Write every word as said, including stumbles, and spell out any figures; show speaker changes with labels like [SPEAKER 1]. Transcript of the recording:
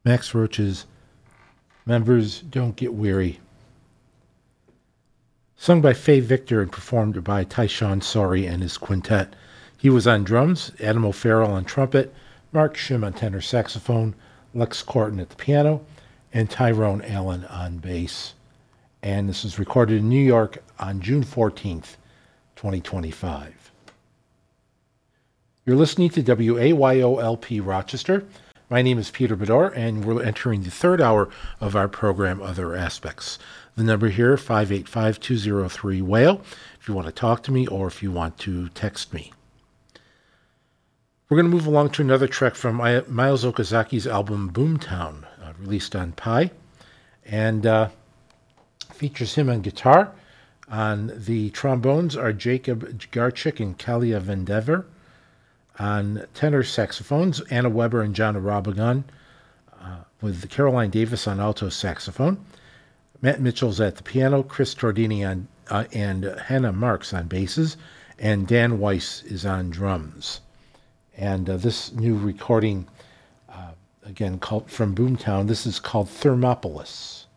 [SPEAKER 1] Max Roach's Members Don't Get Weary. Sung by Faye Victor and performed by Tyshawn Sorey and his quintet. He was on drums, Adam O'Farrell on trumpet, Mark Shim on tenor saxophone, Lex Corton at the piano, and Tyrone Allen on bass. And this was recorded in New York on June fourteenth, twenty twenty-five. You're listening to W A Y O L P Rochester. My name is Peter Bedore, and we're entering the third hour of our program, Other Aspects. The number here, five eight five, two oh three, whale, if you want to talk to me or if you want to text me. We're going to move along to another track from Miles Okazaki's album Boomtown, uh, released on Pi, and uh, features him on guitar. On the trombones are Jacob Garchik and Kalia Vendever. On tenor saxophones, Anna Weber and John Arabagan, uh, with Caroline Davis on alto saxophone. Matt Mitchell's at the piano, Chris Tordini on, uh, and Hannah Marks on basses, and Dan Weiss is on drums. And uh, this new recording, uh, again, called from Boomtown, this is called Thermopolis.